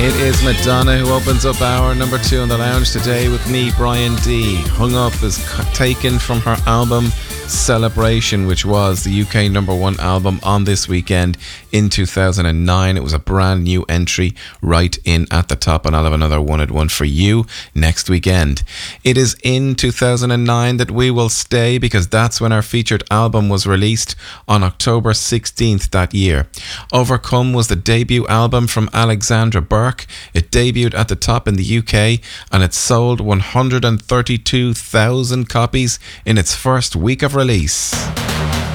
It is Madonna who opens up hour number 2 on the lounge today with me, Brian D. Hung Up is taken from her album Celebration, which was the UK number 1 album on this weekend in 2009. It was a brand new entry right in at the top, and I'll have another Wanted One for you next weekend. It is in 2009 that we will stay, because that's when our featured album was released on October 16th that year. Overcome was the debut album from Alexandra Burke. It debuted at the top in the UK and it sold 132,000 copies in its first week of release.